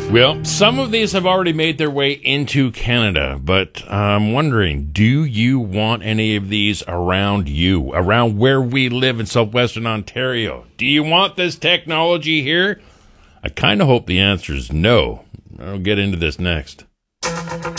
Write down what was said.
Well, some of these have already made their way into Canada, but I'm wondering, do you want any of these around you, around where we live in southwestern Ontario? Do you want this technology here? I kind of hope the answer is no. I'll get into this next.